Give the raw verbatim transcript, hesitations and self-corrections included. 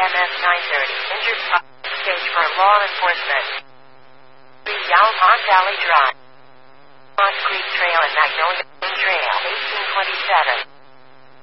M S nine thirty, injured stage for law enforcement. Yalpon Valley Drive. Moss Creek Trail and Magnolia Trail, eighteen twenty-seven.